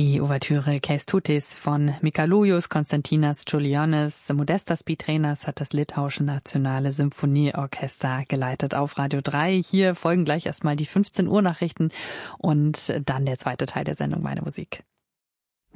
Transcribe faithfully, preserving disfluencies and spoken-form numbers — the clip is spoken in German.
Die Ouvertüre Kęstutis von Mikalojus Konstantinas Čiurlionis, Modestas Pitränas hat das litauische Nationale Symphonieorchester geleitet auf Radio drei. Hier folgen gleich erstmal die fünfzehn Uhr Nachrichten und dann der zweite Teil der Sendung Meine Musik.